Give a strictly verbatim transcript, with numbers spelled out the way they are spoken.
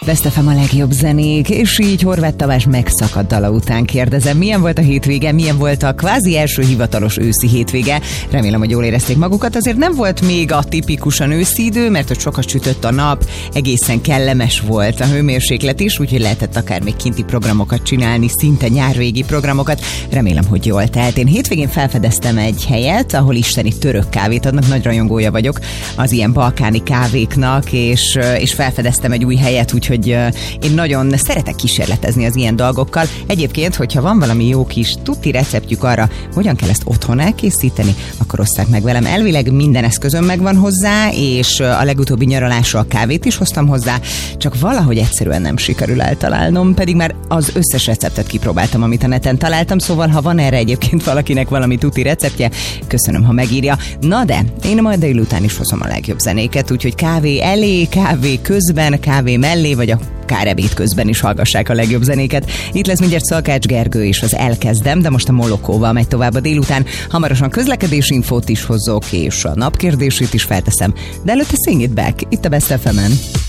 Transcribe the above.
Best ef em a legjobb zenék, és így Horváth Tamás megszakadt dala után kérdezem, milyen volt a hétvége, milyen volt a kvázi első hivatalos őszi hétvége. Remélem, hogy jól érezték magukat. Azért nem volt még a tipikusan őszi idő, mert hogy sokat sütött a nap, egészen kellemes volt a hőmérséklet is, úgyhogy lehetett akár még kinti programokat csinálni, szinte nyárvégi programokat. Remélem, hogy jól telt. Én hétvégén felfedeztem egy helyet, ahol isteni török kávét adnak, nagy rajongója vagyok az ilyen balkáni kávéknak, és, és felfedeztem egy új helyet, úgyhogy hogy én nagyon szeretek kísérletezni az ilyen dolgokkal. Egyébként, hogyha van valami jó kis tuti receptjük arra, hogyan kell ezt otthon elkészíteni, akkor osszák meg velem. Elvileg minden eszközöm megvan hozzá, és a legutóbbi nyaralásra a kávét is hoztam hozzá, csak valahogy egyszerűen nem sikerül eltalálnom, pedig már az összes receptet kipróbáltam, amit a neten találtam, szóval ha van erre egyébként valakinek valami tuti receptje, köszönöm, ha megírja. Na de, én majd délután is hozom a legjobb zenéket, úgyhogy kávé elé, kávé közben, kávé mellé, vagy akár ebéd közben is hallgassák a legjobb zenéket. Itt lesz mindjárt Szalkács Gergő és az Elkezdem, de most a Molokóval megy tovább a délután. Hamarosan közlekedési infót is hozok, és a napkérdését is felteszem. De előtte Sing It Back, itt a Best ef emen.